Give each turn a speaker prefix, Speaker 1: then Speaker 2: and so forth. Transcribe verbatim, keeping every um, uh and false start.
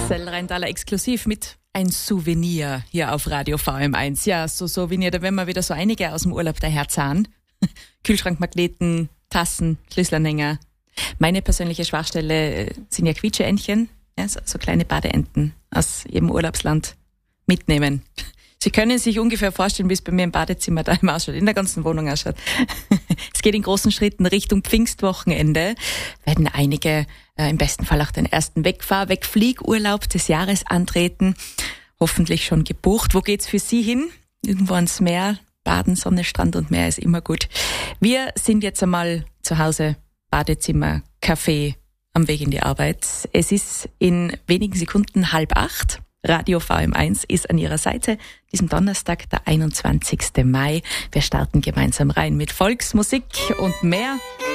Speaker 1: Marcel Reintaler exklusiv mit ein Souvenir hier auf Radio V M eins. Ja, so Souvenir, da werden wir wieder so einige aus dem Urlaub daherzahlen. Kühlschrankmagneten, Tassen, Schlüsselanhänger. Meine persönliche Schwachstelle sind ja Quietscheentchen, ja, so, so kleine Badeenten aus jedem Urlaubsland mitnehmen. Sie können sich ungefähr vorstellen, wie es bei mir im Badezimmer da im ausschaut, in der ganzen Wohnung ausschaut. Es geht in großen Schritten Richtung Pfingstwochenende. Werden einige äh, im besten Fall auch den ersten Wegfahr-, Wegfliegurlaub des Jahres antreten. Hoffentlich schon gebucht. Wo geht's für Sie hin? Irgendwo ans Meer, Baden, Sonne, Strand und Meer ist immer gut. Wir sind jetzt einmal zu Hause, Badezimmer, Kaffee, am Weg in die Arbeit. Es ist in wenigen Sekunden halb acht. Radio V M eins ist an Ihrer Seite, diesem Donnerstag, der einundzwanzigsten Mai. Wir starten gemeinsam rein mit Volksmusik und mehr.